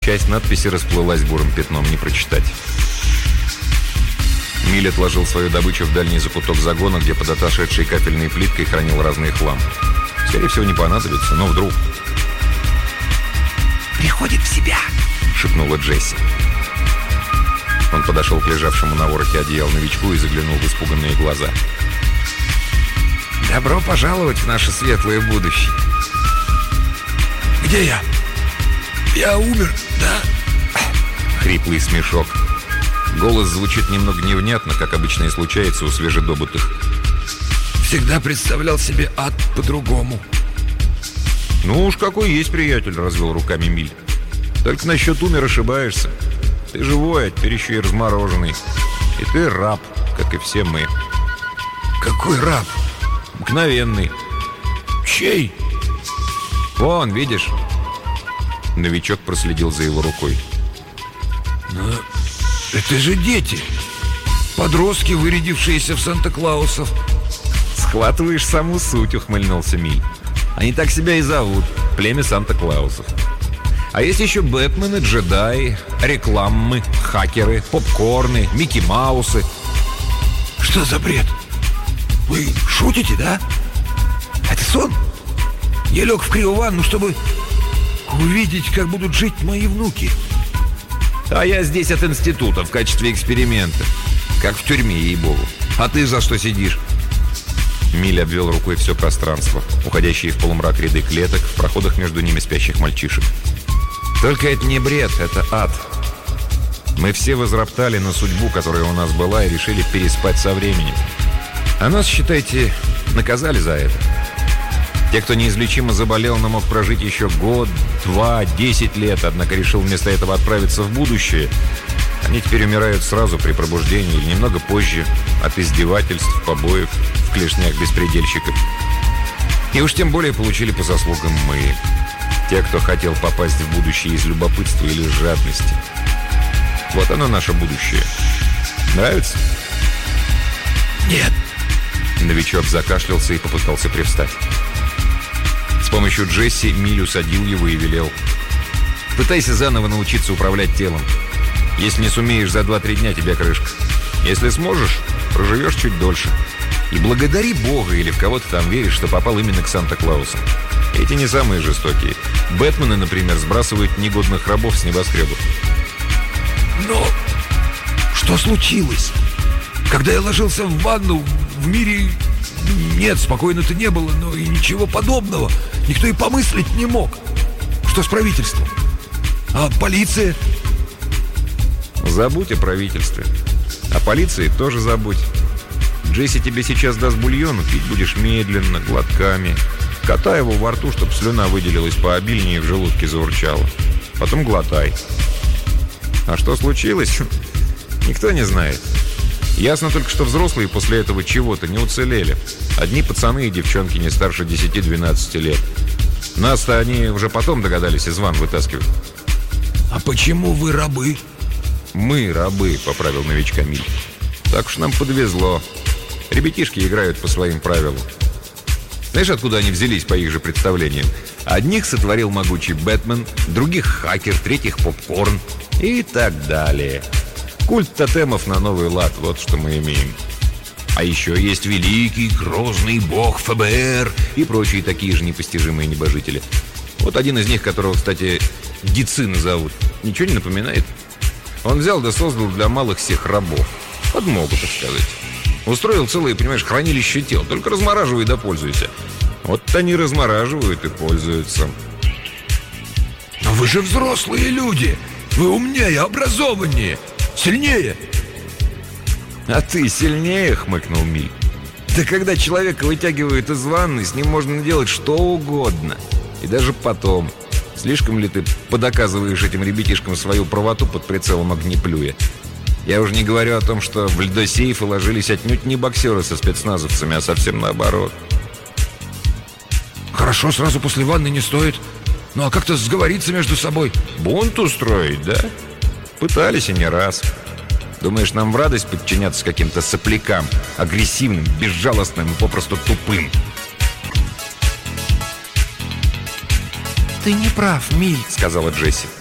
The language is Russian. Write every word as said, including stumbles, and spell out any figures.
часть надписи расплылась бурым пятном, не прочитать. Миль отложил свою добычу в дальний закуток загона, где под отошедшей кафельной плиткой хранил разный хлам. Скорее всего, не понадобится, но вдруг... «Приходит в себя!» — шепнула Джесси. Он подошел к лежавшему на вороте одеяла новичку и заглянул в испуганные глаза. «Добро пожаловать в наше светлое будущее!» «Где я? Я умер, да?» Хриплый смешок. Голос звучит немного невнятно, как обычно и случается у свежедобытых. «Всегда представлял себе ад по-другому». «Ну уж какой есть приятель», — развел руками Миль. «Только насчет умер ошибаешься. Ты живой, а теперь еще и размороженный. И ты раб, как и все мы». «Какой раб?» «Обыкновенный». «Чей?» «Вон, видишь?» Новичок проследил за его рукой. «Но это же дети! Подростки, вырядившиеся в Санта-Клаусов!» «Схватываешь саму суть», — ухмыльнулся Миль. «Они так себя и зовут. Племя Санта-Клаусов. А есть еще Бэтмены, джедаи, рекламы, хакеры, попкорны, Микки Маусы». «Что за бред? Вы шутите, да? Это сон? Я лег в криованну, чтобы увидеть, как будут жить мои внуки». «А я здесь от института в качестве эксперимента. Как в тюрьме, ей-богу. А ты за что сидишь?» Миль обвел рукой все пространство, уходящие в полумрак ряды клеток, в проходах между ними спящих мальчишек. «Только это не бред, это ад. Мы все возроптали на судьбу, которая у нас была, и решили переспать со временем. А нас, считайте, наказали за это. Те, кто неизлечимо заболел, но мог прожить еще год, два, десять лет, однако решил вместо этого отправиться в будущее, они теперь умирают сразу при пробуждении или немного позже от издевательств, побоев, в клешнях беспредельщиков. И уж тем более получили по заслугам мы, те, кто хотел попасть в будущее из любопытства или жадности. Вот оно, наше будущее. Нравится?» «Нет». Новичок закашлялся и попытался привстать. С помощью Джесси Миль усадил его и велел: «Пытайся заново научиться управлять телом. Если не сумеешь, за два-три дня тебе крышка. Если сможешь, проживешь чуть дольше. И благодари Бога или в кого ты там веришь, что попал именно к Санта-Клаусу. Эти не самые жестокие. Бэтмены, например, сбрасывают негодных рабов с небоскребов». «Но что случилось? Когда я ложился в ванну, в мире... Нет, спокойно-то не было, но и ничего подобного. Никто и помыслить не мог. Что с правительством? А полиция?» «Забудь о правительстве. О полиции тоже забудь. Джесси тебе сейчас даст бульону, пить будешь медленно, глотками. Катай его во рту, чтобы слюна выделилась пообильнее и в желудке заурчала. Потом глотай. А что случилось? Никто не знает. Ясно только, что взрослые после этого чего-то не уцелели. Одни пацаны и девчонки не старше десяти-двенадцати лет. Нас-то они уже потом догадались из ванн вытаскивать». «А почему вы рабы?» «Мы рабы», — поправил новичка Миль. «Так уж нам подвезло. Ребятишки играют по своим правилам. Знаешь, откуда они взялись по их же представлениям? Одних сотворил могучий Бэтмен, других хакер, третьих попкорн и так далее. Культ тотемов на новый лад, вот что мы имеем. А еще есть великий, грозный бог эф бэ эр и прочие такие же непостижимые небожители. Вот один из них, которого, кстати, Дицина зовут, ничего не напоминает? Он взял да создал для малых всех рабов. Подмогу, так сказать. Устроил целое, понимаешь, хранилище тел. Только размораживай да пользуйся. Вот они размораживают и пользуются». «Но вы же взрослые люди! Вы умнее, образованнее, сильнее!» «А ты сильнее?» — хмыкнул Миль. «Да когда человека вытягивают из ванны, с ним можно делать что угодно. И даже потом. Слишком ли ты подоказываешь этим ребятишкам свою правоту под прицелом огнеплюя? Я уже не говорю о том, что в льдосейфы ложились отнюдь не боксеры со спецназовцами, а совсем наоборот». «Хорошо, сразу после ванны не стоит. Ну а как-то сговориться между собой?» «Бунт устроить, да? Пытались и не раз. Думаешь, нам в радость подчиняться каким-то соплякам, агрессивным, безжалостным и попросту тупым?» «Ты не прав, Миль», — сказала Джесси.